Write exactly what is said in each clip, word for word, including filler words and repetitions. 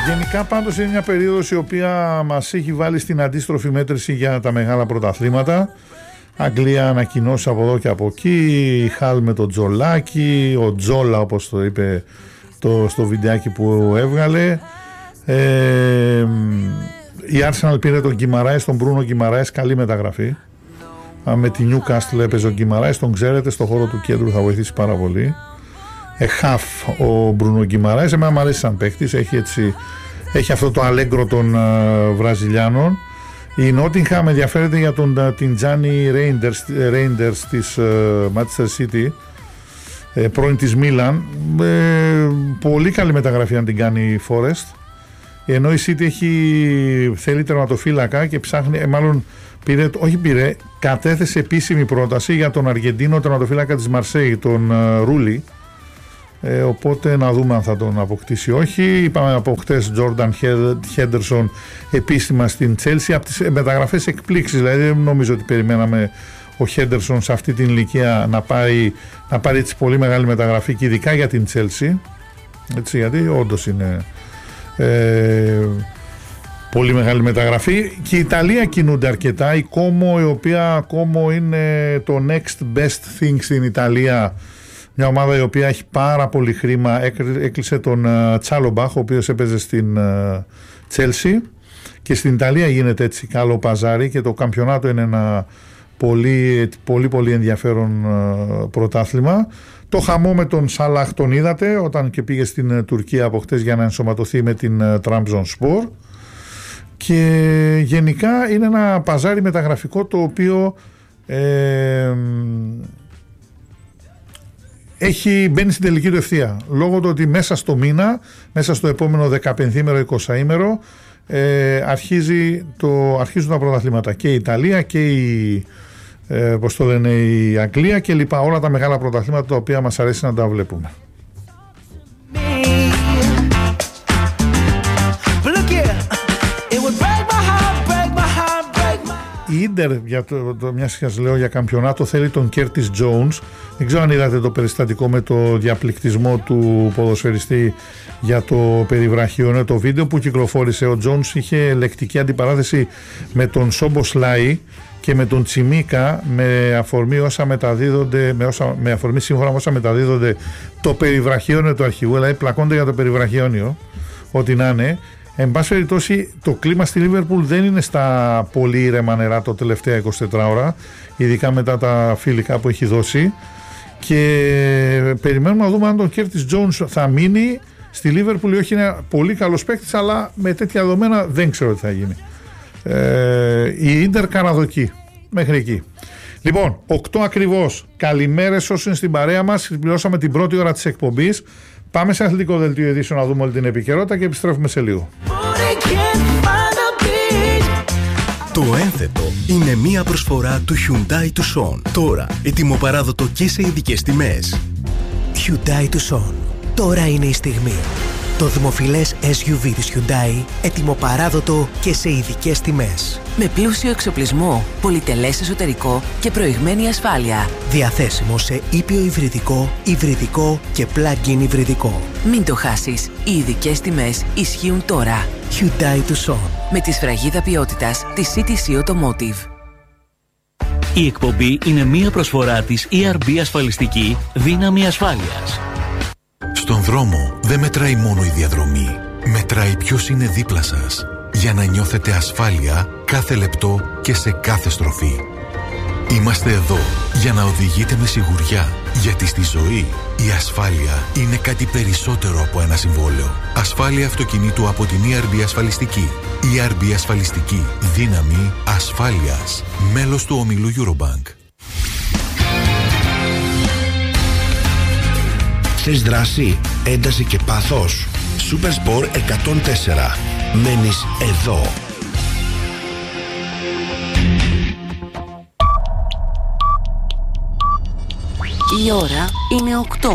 Γενικά πάντως είναι μια περίοδος η οποία μας έχει βάλει στην αντίστροφη μέτρηση για τα μεγάλα πρωταθλήματα. Αγγλία ανακοινώσει από εδώ και από εκεί, η Χαλ με τον Τζολάκη, ο Τζόλα όπως το είπε το, στο βιντεάκι που έβγαλε. Ε, η Arsenal πήρε τον Γκιμαράες, τον Μπρούνο Γκιμαράες, καλή μεταγραφή. Με τη Newcastle έπαιζε ο Γκιμαράες, τον ξέρετε, στο χώρο του κέντρου θα βοηθήσει πάρα πολύ. Ε, χαφ ο Μπρούνο Γκιμαράες, εμένα μου αρέσει σαν παίκτης, έχει, έτσι, έχει αυτό το αλέγκρο των uh, Βραζιλιάνων. Η Νότιγχαμ ενδιαφέρεται για τον, uh, την Τζάνι Ρέιντερς της uh, Manchester City, ε, πρώην της Μίλαν. Ε, πολύ καλή μεταγραφή αν την κάνει η Forest, ενώ η City έχει, θέλει τερματοφύλακα και ψάχνει, ε, μάλλον πήρε, όχι πήρε, κατέθεσε επίσημη πρόταση για τον Αργεντίνο τερματοφύλακα της Μαρσέη, τον uh, Ρούλι. Ε, οπότε να δούμε αν θα τον αποκτήσει ή όχι. Είπαμε από χτες Τζόρνταν Χέντερσον επίσημα στην Chelsea, από τις μεταγραφές εκπλήξεις, δηλαδή δεν νομίζω ότι περιμέναμε ο Χέντερσον σε αυτή την ηλικία να, πάει, να πάρει έτσι πολύ μεγάλη μεταγραφή και ειδικά για την Chelsea, έτσι, γιατί όντως είναι ε, πολύ μεγάλη μεταγραφή. Και η Ιταλία κινούνται αρκετά, η Como, η οποία Como είναι το next best thing στην Ιταλία. Μια ομάδα η οποία έχει πάρα πολύ χρήμα, έκλεισε τον uh, Τσάλομπαχ, ο οποίος έπαιζε στην Τσέλσι, uh, και στην Ιταλία γίνεται έτσι καλό παζάρι και το καμπιονάτο είναι ένα πολύ πολύ, πολύ ενδιαφέρον uh, πρωτάθλημα. Το χαμό με τον Σαλάχ τον είδατε όταν και πήγε στην uh, Τουρκία από χτες για να ενσωματωθεί με την uh, Trabzonspor, και γενικά είναι ένα παζάρι μεταγραφικό το οποίο ε, έχει μπαίνει στην τελική του ευθεία, λόγω του ότι μέσα στο μήνα, μέσα στο επόμενο δεκαπενθήμερο εικοσαήμερο ε, αρχίζει το, αρχίζουν τα πρωταθλήματα και η Ιταλία και η, ε, πώς το λένε, η Αγγλία και λοιπά, όλα τα μεγάλα πρωταθλήματα τα οποία μας αρέσει να τα βλέπουμε. Η Ίντερ, για το, το, μια σας λέω για καμπιονάτο, θέλει τον Κέρτις Τζόουνς. Δεν ξέρω αν είδατε το περιστατικό με το διαπληκτισμό του ποδοσφαιριστή για το περιβραχιόνιο, το βίντεο που κυκλοφόρησε. Ο Τζόουνς είχε λεκτική αντιπαράθεση με τον Σόμποσλάι και με τον Τσιμίκα, με αφορμή όσα μεταδίδονται, με, όσα, με αφορμή σύμφωνα με όσα μεταδίδονται το περιβραχιόνιο του αρχηγού, δηλαδή πλακώνται για το περιβραχιόνιο, ό,τι να είναι. Εν πάση περιπτώσει, το κλίμα στη Λίβερπουλ δεν είναι στα πολύ ήρεμα νερά το τελευταία εικοσιτέσσερις ώρα, ειδικά μετά τα φιλικά που έχει δώσει, και περιμένουμε να δούμε αν τον Κέρτις Τζόουνς θα μείνει στη Λίβερπουλ ή όχι. Είναι πολύ καλός παίκτης, αλλά με τέτοια δεδομένα δεν ξέρω τι θα γίνει. Ε, η Ίντερ καναδοκεί μέχρι εκεί. Λοιπόν, οκτώ ακριβώς. Καλημέρες όσοι είναι στην παρέα μας. Συμπληρώσαμε την πρώτη ώρα της εκπομπής. Πάμε σε αθλητικό δελτίο ειδήσεων να δούμε όλη την επικαιρότητα και επιστρέφουμε σε λίγο. Το ένθετο είναι μία προσφορά του Hyundai Tucson. Τώρα ετοιμοπαράδοτο και σε ειδικές τιμές. Hyundai Tucson. Τώρα είναι η στιγμή. Το δημοφιλές ες γιου βι της Hyundai, ετοιμοπαράδοτο και σε ειδικές τιμές. Με πλούσιο εξοπλισμό, πολυτελές εσωτερικό και προηγμένη ασφάλεια. Διαθέσιμο σε ήπιο υβριδικό, υβριδικό και plug-in υβριδικό. Μην το χάσεις, οι ειδικές τιμές ισχύουν τώρα. Hyundai Tucson. Με τη σφραγίδα ποιότητας της σι τι σι Automotive. Η εκπομπή είναι μία προσφορά της ι αρ μπι Ασφαλιστική, δύναμη ασφάλειας. Στον δρόμο δεν μετράει μόνο η διαδρομή. Μετράει ποιος είναι δίπλα σας, για να νιώθετε ασφάλεια κάθε λεπτό και σε κάθε στροφή. Είμαστε εδώ για να οδηγείτε με σιγουριά, γιατί στη ζωή η ασφάλεια είναι κάτι περισσότερο από ένα συμβόλαιο. Ασφάλεια αυτοκινήτου από την ι αρ μπι Ασφαλιστική. ι αρ μπι Ασφαλιστική. Δύναμη ασφάλειας. Μέλος του ομίλου Eurobank. Θες δράση, ένταση και πάθος? Supersport εκατόν τέσσερα. Μένεις εδώ. Η ώρα είναι οκτώ.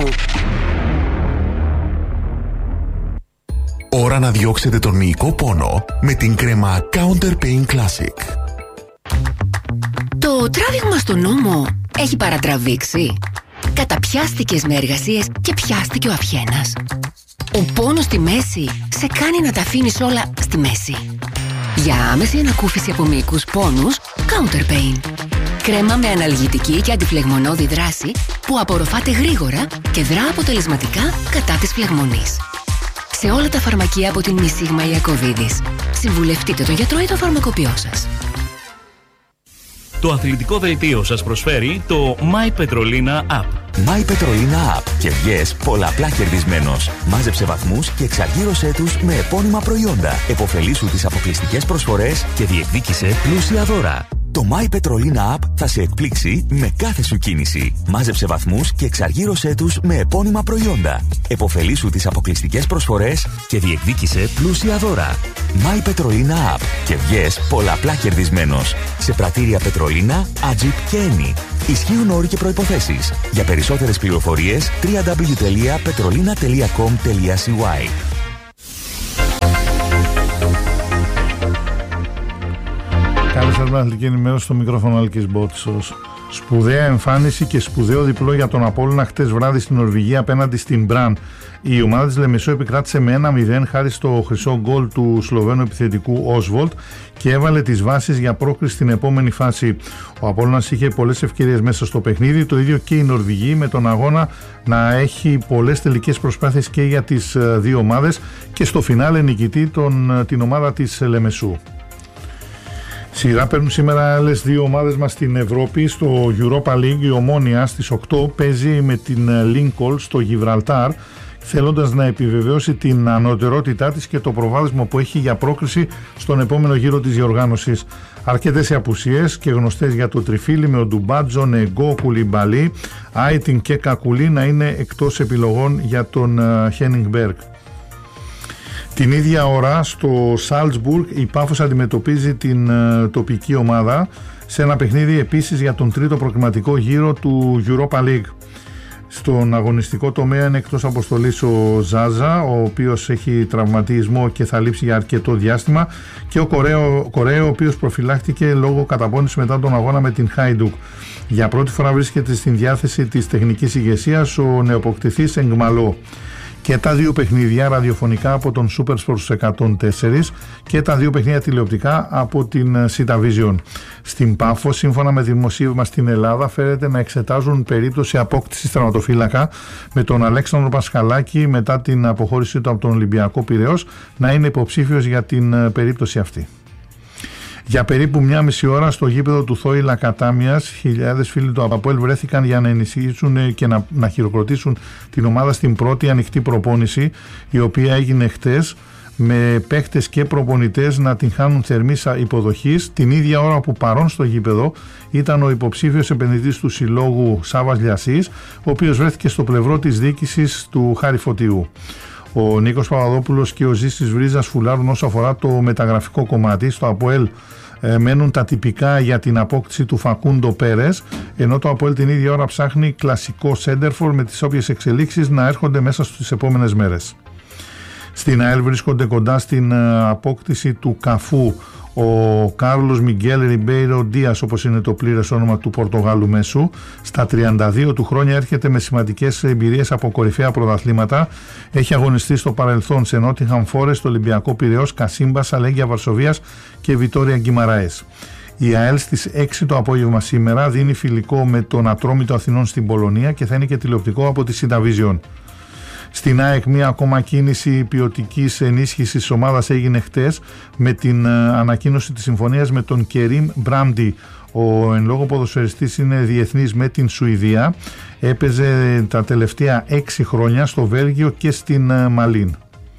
Ώρα να διώξετε τον μυϊκό πόνο με την κρέμα Counter Pain Classic. Το τράβηγμα στον νόμο έχει παρατραβήξει. Καταπιάστηκες με εργασίες και πιάστηκε ο αυχένας. Ο πόνος στη μέση σε σε κάνει να τα αφήνεις όλα στη μέση. Για άμεση ανακούφιση από μυϊκούς πόνους, Counter Pain. Κρέμα με αναλγητική και αντιφλεγμονώδη δράση που απορροφάται γρήγορα και δρά αποτελεσματικά κατά της φλεγμονής. Σε όλα τα φαρμακεία από την Μισίγμα Ιακωβίδης. Συμβουλευτείτε τον γιατρό ή το φαρμακοποιό σας. Το αθλητικό δελτίο σας προσφέρει το My Petrolina App. My Petrolina App και βγες πολλαπλά κερδισμένος. Μάζεψε βαθμούς και εξαργύρωσέ τους με επώνυμα προϊόντα. Εποφελήσου τις αποκλειστικές προσφορές και διεκδίκησε πλούσια δώρα. Το My Petrolina App θα σε εκπλήξει με κάθε σου κίνηση. Μάζεψε βαθμούς και εξαργύρωσέ τους με επώνυμα προϊόντα. Εποφελήσου τις αποκλειστικές προσφορές και διεκδίκησε πλούσια δώρα. My Petrolina App και βγες πολλαπλά κερδισμένος. Σε πρατήρια Πετρολίνα, Ατζιπ και Eni. Ισχύουν όροι και προϋποθέσεις. Για περισσότερες πληροφορίες double-u double-u double-u τελεία petrolina τελεία com τελεία c y. Καλή σας αθλητική ενημέρωση στο μικρόφωνο Άλκης Μπότσος. Σπουδαία εμφάνιση και σπουδαίο διπλό για τον Απόλλωνα χτες βράδυ στην Νορβηγία απέναντι στην Μπραν. Η ομάδα της Λεμεσό επικράτησε με ένα μηδέν χάρη στο χρυσό γκολ του Σλοβαίνου επιθετικού Όσβολτ και έβαλε τις βάσεις για πρόκριση στην επόμενη φάση. Ο Απόλλωνας είχε πολλές ευκαιρίες μέσα στο παιχνίδι, το ίδιο και η Νορβηγοί, με τον αγώνα να έχει πολλές τελικές προσπάθειες και για τις δύο ομάδες και στο φινάλε νικητή τον, την ομάδα της Λεμεσού. Σειρά παίρνουν σήμερα άλλες δύο ομάδες μας στην Ευρώπη. Στο Europa League η Ομόνοια στις οκτώ παίζει με την Lincoln στο Γιβραλτάρ, θέλοντας να επιβεβαιώσει την ανωτερότητά της και το προβάδισμα που έχει για πρόκριση στον επόμενο γύρο της διοργάνωσης. Αρκετές οι απουσίες και γνωστές για το τριφύλι, με ο Ντουμπάτζο, Νεγκό, Κουλιμπαλί, Άιτιν και Κακουλί να είναι εκτός επιλογών για τον Χένιγκμπεργκ. Την ίδια ώρα στο Σάλτσμπουργκ η Πάφος αντιμετωπίζει την uh, τοπική ομάδα σε ένα παιχνίδι επίσης για τον τρίτο προκριματικό γύρο του Europa League. Στον αγωνιστικό τομέα είναι εκτός αποστολής ο Ζάζα, ο οποίος έχει τραυματισμό και θα λείψει για αρκετό διάστημα, και ο Κορέο, Κορέο ο οποίος προφυλάχτηκε λόγω καταπώνησης μετά τον αγώνα με την Χάιντουκ. Για πρώτη φορά βρίσκεται στην διάθεση της τεχνικής ηγεσίας ο νεοποκτηθής Εγκμαλό. Και τα δύο παιχνίδια ραδιοφωνικά από τον Super Sports εκατόν τέσσερα και τα δύο παιχνίδια τηλεοπτικά από την Sita Vision. Στην Πάφο, σύμφωνα με δημοσίευμα στην Ελλάδα, φέρεται να εξετάζουν περίπτωση απόκτησης τερματοφύλακα, με τον Αλέξανδρο Πασχαλάκη μετά την αποχώρησή του από τον Ολυμπιακό Πειραιώς να είναι υποψήφιος για την περίπτωση αυτή. Για περίπου μια μισή ώρα στο γήπεδο του Θόη Λακατάμιας, χιλιάδες φίλοι του ΑΠΟΕΛ βρέθηκαν για να ενισχύσουν και να, να χειροκροτήσουν την ομάδα στην πρώτη ανοιχτή προπόνηση, η οποία έγινε χτες, με παίχτες και προπονητές να την χάνουν θερμής υποδοχής, την ίδια ώρα που παρόν στο γήπεδο ήταν ο υποψήφιος επενδυτής του συλλόγου Σάβας Λιασής, ο οποίος βρέθηκε στο πλευρό της διοίκησης του Χάρη Φωτιού. Ο Νίκος Παπαδόπουλος και ο Ζήσης Βρίζας φουλάρουν όσο αφορά το μεταγραφικό κομμάτι. Στο ΑΠΟΕΛ ε, μένουν τα τυπικά για την απόκτηση του Φακούντο Πέρες, ενώ το ΑΠΟΕΛ την ίδια ώρα ψάχνει κλασικό σέντερφορ, με τις όποιες εξελίξεις να έρχονται μέσα στις επόμενες μέρες. Στην ΑΕΛ βρίσκονται κοντά στην ε, απόκτηση του Καφού ο Κάρλος Μιγγέλ Ριμπέιρο Ντίας, όπως είναι το πλήρες όνομα του Πορτογάλου μέσου. Στα τριάντα δύο του χρόνια έρχεται με σημαντικές εμπειρίες από κορυφαία πρωταθλήματα. Έχει αγωνιστεί στο παρελθόν σε Νότιγχαμ Φόρεστ, Ολυμπιακό Πειραιώς, Κασίμπας, Αλέγγια Βαρσοβίας και Βιτόρια Γκιμαράες. Η ΑΕΛ στις έξι το απόγευμα σήμερα δίνει φιλικό με τον Ατρόμητο Αθηνών στην Πολωνία και θα είναι και τηλεοπτικό από τη Sita Vision. Στην ΑΕΚ μια ακόμα κίνηση ποιοτικής ενίσχυσης της ομάδας έγινε χτες με την ανακοίνωση της συμφωνίας με τον Κερίμ Μπράμντι. Ο εν λόγω ποδοσφαιριστής είναι διεθνής με την Σουηδία. Έπαιζε τα τελευταία έξι χρόνια στο Βέλγιο και στην Μαλίν.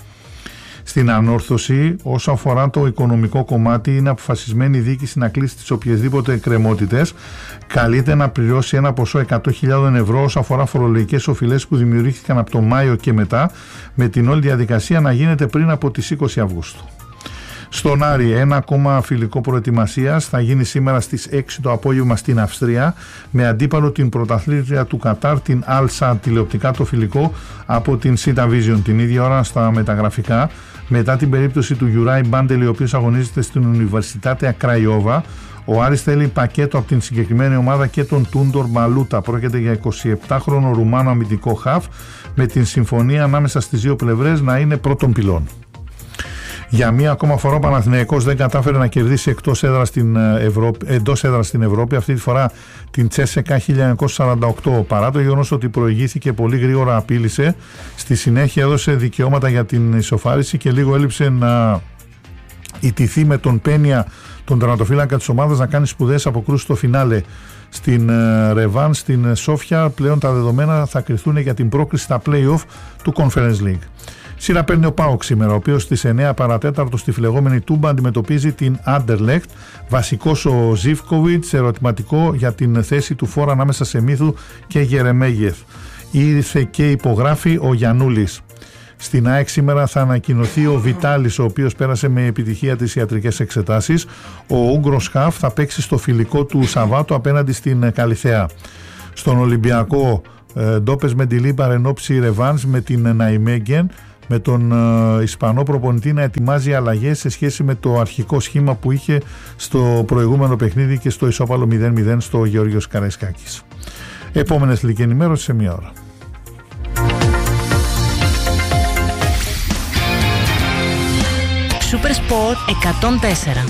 Στην ανόρθωση, όσο αφορά το οικονομικό κομμάτι, είναι αποφασισμένη η διοίκηση να κλείσει τις οποιασδήποτε εκκρεμότητες. Καλείται να πληρώσει ένα ποσό εκατό χιλιάδες ευρώ όσο αφορά φορολογικές οφειλές που δημιουργήθηκαν από τον Μάιο και μετά, με την όλη διαδικασία να γίνεται πριν από τις είκοσι Αυγούστου. Στον Άρη, ένα ακόμα φιλικό προετοιμασίας θα γίνει σήμερα στις έξι το απόγευμα στην Αυστρία, με αντίπαλο την πρωταθλήτρια του Κατάρ, την Al-Sadd, τηλεοπτικά το φιλικό από την Sita Vision. Την ίδια ώρα στα μεταγραφικά, μετά την περίπτωση του Γιουράι Μπάντελ, ο οποίος αγωνίζεται στην Ουνιβερσιτάτια Κραϊόβα, ο Άρης θέλει πακέτο από την συγκεκριμένη ομάδα και τον Τούντορ Μπαλούτα. Πρόκειται για εικοσιεπτάχρονο Ρουμάνο αμυντικό χαφ, με την συμφωνία ανάμεσα στις δύο πλευρές να είναι πρώτον πυλών. Για μία ακόμα φορά ο Παναθηναϊκός δεν κατάφερε να κερδίσει εκτός έδρας στην Ευρώπη, εντός έδρας στην Ευρώπη, αυτή τη φορά την Τσέσεκα χίλια εννιακόσια σαράντα οκτώ. Παρά το γεγονός ότι προηγήθηκε πολύ γρήγορα, απείλησε, στη συνέχεια έδωσε δικαιώματα για την ισοφάριση και λίγο έλειψε να ιτηθεί με τον Πένια, τον τερματοφύλακα της ομάδας, να κάνει σπουδαίες αποκρούσεις στο φινάλε. Στην Ρεβάν, στην Σόφια, πλέον τα δεδομένα θα κρυθούν για την πρόκριση στα play-off του Conference League. Σειρά παίρνει ο ΠΑΟΚ σήμερα, ο οποίος στις εννιά παρατέταρτο στη φλεγόμενη Τούμπα αντιμετωπίζει την Άντερλεκτ. Βασικός ο Ζίβκοβιτς, ερωτηματικό για την θέση του φόρα ανάμεσα σε Μίθου και Γερεμέγεφ. Ήρθε και υπογράφει ο Γιαννούλης. Στην ΑΕΚ σήμερα θα ανακοινωθεί ο Βιτάλης, ο οποίος πέρασε με επιτυχία τις ιατρικές εξετάσεις. Ο Ούγκρος Χαφ θα παίξει στο φιλικό του Σαββάτου απέναντι στην Καλιθέα. Στον Ολυμπιακό, Ντόπες Μεντιλίμπαρ εν ώψη ρεβάνς με την Ναϊμέγγεν, με τον ε, Ισπανό προπονητή να ετοιμάζει αλλαγές σε σχέση με το αρχικό σχήμα που είχε στο προηγούμενο παιχνίδι και στο ισόπαλο μηδέν μηδέν στο Γεώργιος Καραϊσκάκης. Επόμενες λίγη ενημέρωση σε μία ώρα. Super Sport εκατόν τέσσερα.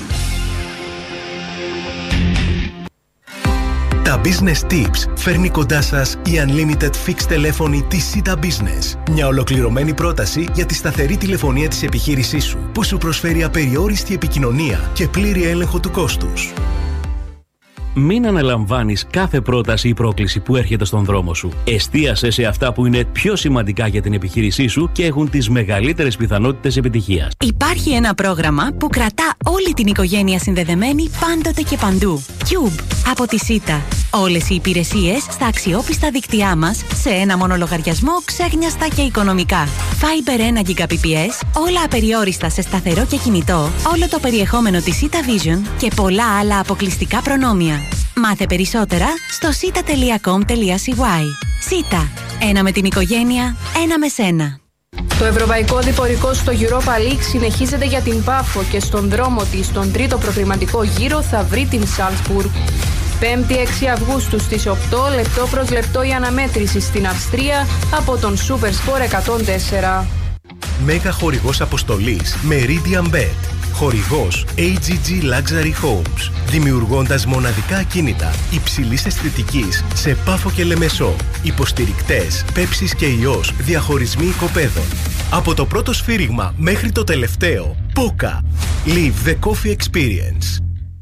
Τα Business Tips φέρνει κοντά σας η Unlimited Fixed τηλέφωνη της Sita Business. Μια ολοκληρωμένη πρόταση για τη σταθερή τηλεφωνία της επιχείρησής σου, που σου προσφέρει απεριόριστη επικοινωνία και πλήρη έλεγχο του κόστους. Μην αναλαμβάνεις κάθε πρόταση ή πρόκληση που έρχεται στον δρόμο σου. Εστίασε σε αυτά που είναι πιο σημαντικά για την επιχείρησή σου και έχουν τις μεγαλύτερες πιθανότητες επιτυχίας. Υπάρχει ένα πρόγραμμα που κρατά όλη την οικογένεια συνδεδεμένη πάντοτε και παντού. Cube από τη Sita. Όλες οι υπηρεσίες στα αξιόπιστα δίκτυά μας σε ένα μόνο λογαριασμό, ξέχνιαστα και οικονομικά. Fiber ένα Gbps, όλα απεριόριστα σε σταθερό και κινητό, όλο το περιεχόμενο της Sita Vision και πολλά άλλα αποκλειστικά προνόμια. Μάθε περισσότερα στο sita τελεία com τελεία c y. Sita. Ένα με την οικογένεια, ένα με σένα. Το ευρωπαϊκό διπορικό στο Europa League συνεχίζεται για την Πάφο και στον δρόμο της στον τρίτο προκριματικό γύρο θα βρει την Σάλτσμπουργκ. Πέμπτη έξι Αυγούστου στις οκτώ, λεπτό προς λεπτό η αναμέτρηση στην Αυστρία από τον Super Sport εκατόν τέσσερα. Μέγα χορηγός αποστολής Meridian Bet. Χορηγός έι τζι τζι Luxury Homes. Δημιουργώντας μοναδικά ακίνητα υψηλής αισθητικής σε Πάφο και Λεμεσό. Υποστηρικτές Πέψης και Ιός. Διαχωρισμοί οικοπαίδων. Από το πρώτο σφύριγμα μέχρι το τελευταίο. Πόκα. Live the coffee experience.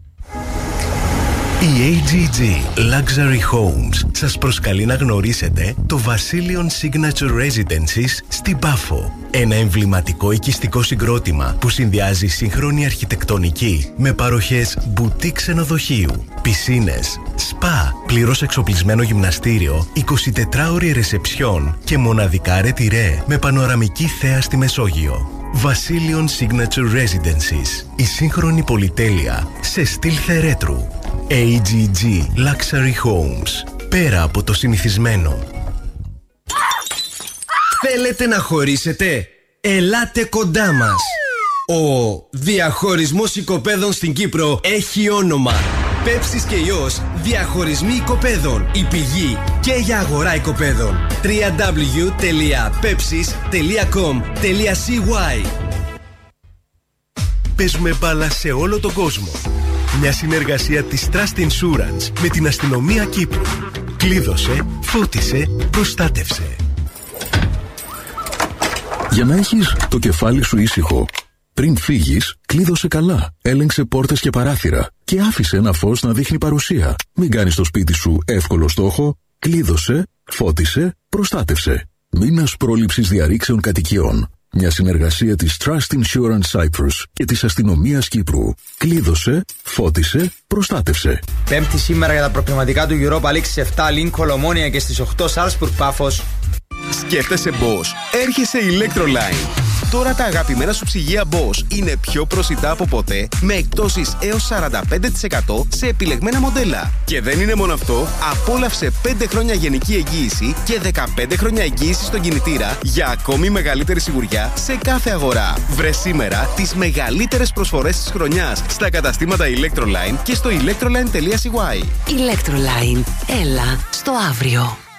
Η έι τζι τζι Luxury Homes σας προσκαλεί να γνωρίσετε το Βασίλειον Signature Residences στην Πάφο. Ένα εμβληματικό οικιστικό συγκρότημα που συνδυάζει σύγχρονη αρχιτεκτονική με παροχές μπουτίκ ξενοδοχείου, πισίνες, σπα, πλήρως εξοπλισμένο γυμναστήριο, εικοσιτετράωρη ρεσεψιόν και μοναδικά ρετυρέ με πανοραμική θέα στη Μεσόγειο. Βασίλειον Signature Residences. Η σύγχρονη πολυτέλεια σε στυλ θερέτρου. έι τζι τζι Luxury Homes. Πέρα από το συνηθισμένο. Θέλετε να χωρίσετε? Ελάτε κοντά μας. Ο διαχωρισμός οικοπαίδων στην Κύπρο έχει όνομα. Πέψης και Ιός Διαχωρισμοί οικοπαίδων. Η πηγή και για αγορά οικοπαίδων. double-u double-u double-u τελεία pepsis τελεία com τελεία c y. Παίζουμε μπάλα σε όλο τον κόσμο. Μια συνεργασία της Trust Insurance με την αστυνομία Κύπρου. Κλείδωσε, φώτισε, προστάτευσε. Για να έχεις το κεφάλι σου ήσυχο, πριν φύγεις, κλείδωσε καλά, έλεγξε πόρτες και παράθυρα και άφησε ένα φως να δείχνει παρουσία. Μην κάνεις το σπίτι σου εύκολο στόχο. Κλείδωσε, φώτισε, προστάτευσε. Μήνας πρόληψης διαρρήξεων κατοικιών. Μια συνεργασία της Trust Insurance Cyprus και της αστυνομίας Κύπρου. Κλείδωσε, φώτισε, προστάτευσε. Πέμπτη σήμερα για τα προκριματικά του Europa League στις επτά Lincoln Ομόνια και στις οκτώ Salzburg Πάφος. Σκέφτεσαι Bosch, έρχεσαι Electroline. Τώρα τα αγαπημένα σου ψυγεία Bosch είναι πιο προσιτά από ποτέ, με εκπτώσεις έως σαράντα πέντε τοις εκατό σε επιλεγμένα μοντέλα. Και δεν είναι μόνο αυτό, απόλαυσε πέντε χρόνια γενική εγγύηση και δεκαπέντε χρόνια εγγύηση στον κινητήρα για ακόμη μεγαλύτερη σιγουριά σε κάθε αγορά. Βρε σήμερα τις μεγαλύτερες προσφορές της χρονιάς στα καταστήματα Electroline και στο electroline τελεία c y. Electroline. Έλα στο αύριο.